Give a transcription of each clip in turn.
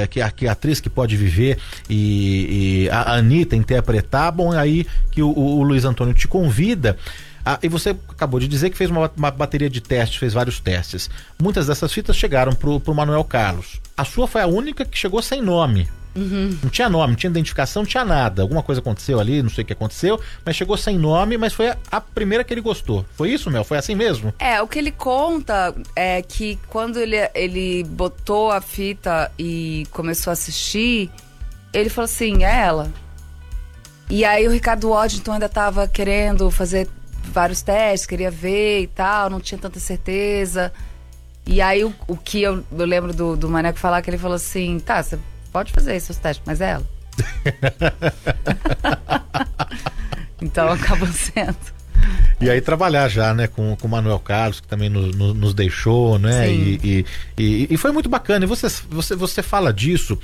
que a atriz que pode viver e a Anitta interpretar, bom, é aí que o Luiz Antônio te convida. E você acabou de dizer que fez uma bateria de testes, fez vários testes. Muitas dessas fitas chegaram pro Manuel Carlos. A sua foi a única que chegou sem nome. Uhum. Não tinha nome, não tinha identificação, não tinha nada. Alguma coisa aconteceu ali, não sei o que aconteceu, mas chegou sem nome, mas foi a primeira que ele gostou. Foi isso, Mel? Foi assim mesmo? O que ele conta é que quando ele botou a fita e começou a assistir, ele falou assim, é ela. E aí o Ricardo Waddington ainda tava querendo fazer vários testes, queria ver e tal, não tinha tanta certeza. E aí o que eu lembro do Maneco falar, que ele falou assim, tá, você pode fazer seus testes, mas é ela. Então acabou sendo. E aí trabalhar já, né, com o Manuel Carlos, que também nos deixou, né? E foi muito bacana. E você fala disso.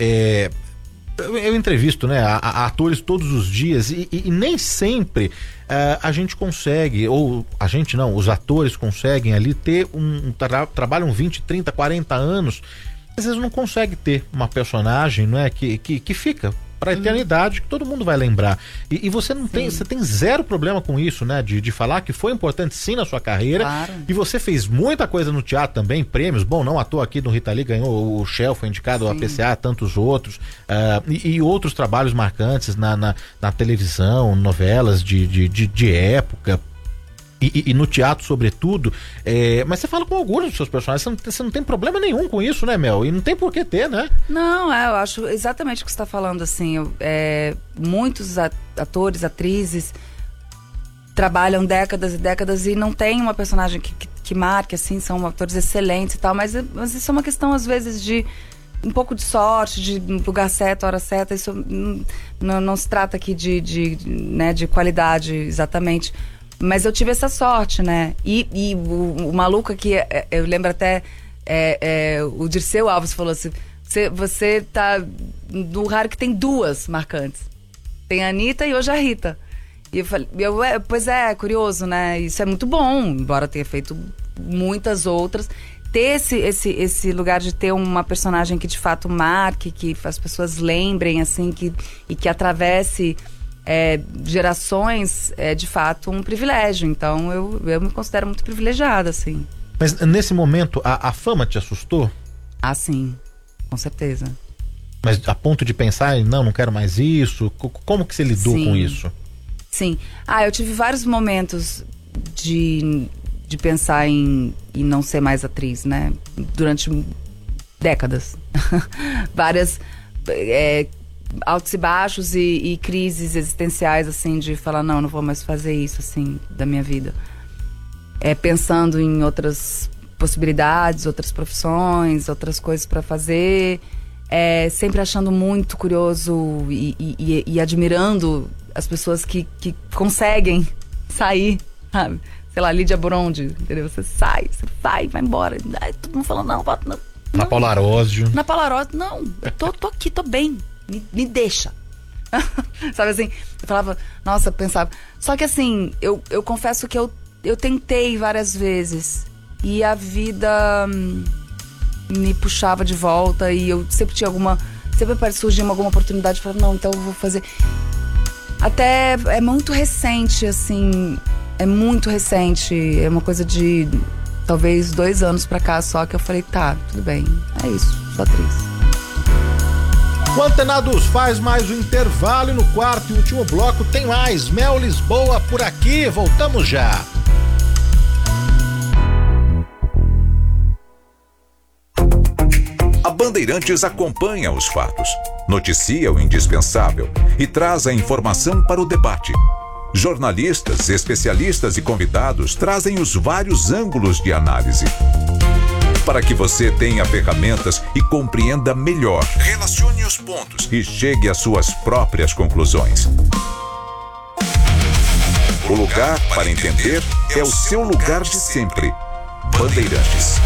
Eu entrevisto, né, a atores todos os dias e nem sempre a gente consegue, ou a gente não, os atores conseguem ali ter trabalham 20, 30, 40 anos. Às vezes não consegue ter uma personagem, não é, que fica para a eternidade, que todo mundo vai lembrar. E você não tem, você tem zero problema com isso, né? De falar que foi importante sim na sua carreira. Claro. E você fez muita coisa no teatro também, prêmios. Bom, não à toa aqui no Rita Lee ganhou o Shell, foi indicado ao APCA, tantos outros. E outros trabalhos marcantes na televisão, novelas de época. E no teatro, sobretudo. Mas você fala com orgulho dos seus personagens. Você não tem problema nenhum com isso, né, Mel? E não tem por que ter, né? Não, eu acho exatamente o que você está falando, assim. Muitos atores, atrizes trabalham décadas e décadas e não tem uma personagem que marque, assim. São atores excelentes e tal. Mas isso é uma questão, às vezes, de um pouco de sorte, de lugar certo, hora certa. Isso não se trata aqui de qualidade, exatamente. Mas eu tive essa sorte, né? E o maluco aqui, eu lembro até, o Dirceu Alves falou assim, você tá no lugar que tem duas marcantes. Tem a Anitta e hoje a Rita. E eu falei, pois é, curioso, né? Isso é muito bom, embora tenha feito muitas outras. Ter esse lugar de ter uma personagem que de fato marque, que as pessoas lembrem, assim, e que atravesse gerações, de fato um privilégio. Então eu me considero muito privilegiada, assim. Mas nesse momento a fama te assustou? Ah, sim, com certeza. Mas a ponto de pensar, não quero mais isso? Como que você lidou com isso? Sim, eu tive vários momentos de pensar em não ser mais atriz, né? Durante décadas. Várias altos e baixos e crises existenciais, assim, de falar, não vou mais fazer isso, assim, da minha vida. Pensando em outras possibilidades, outras profissões, outras coisas para fazer, sempre achando muito curioso e admirando as pessoas que conseguem sair, sabe? Sei lá, Lídia Borondi, entendeu? Você sai, você vai embora. Todo mundo falando, não. Na Paula Arósio. Na Paula Arósio, não, eu tô aqui, tô bem. Me deixa. Sabe assim? Eu falava, nossa, eu pensava. Só que assim, eu confesso que eu tentei várias vezes. E a vida me puxava de volta. E eu sempre tinha sempre surgia alguma oportunidade. Eu falava, não, então eu vou fazer. Até é muito recente, assim. É muito recente. É uma coisa de talvez 2 anos pra cá só que eu falei, tá, tudo bem. É isso, sou atriz. O Antenados faz mais um intervalo e no quarto e último bloco tem mais Mel Lisboa por aqui. Voltamos já. A Bandeirantes acompanha os fatos, noticia o indispensável e traz a informação para o debate. Jornalistas, especialistas e convidados trazem os vários ângulos de análise. Para que você tenha ferramentas e compreenda melhor, relacione os pontos e chegue às suas próprias conclusões. O lugar para entender é o seu lugar de sempre. Bandeirantes.